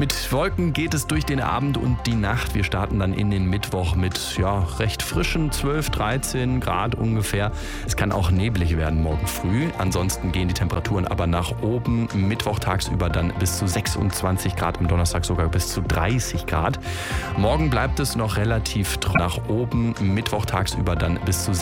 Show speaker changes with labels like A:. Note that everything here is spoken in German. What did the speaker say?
A: Mit Wolken geht es durch den Abend und die Nacht. Wir starten dann in den Mittwoch mit recht frischen 12, 13 Grad ungefähr. Es kann auch neblig werden morgen früh. Ansonsten gehen die Temperaturen aber nach oben. Mittwoch tagsüber dann bis zu 26 Grad, am Donnerstag sogar bis zu 30 Grad. Morgen bleibt es noch relativ trocken nach oben. Mittwoch tagsüber dann bis zu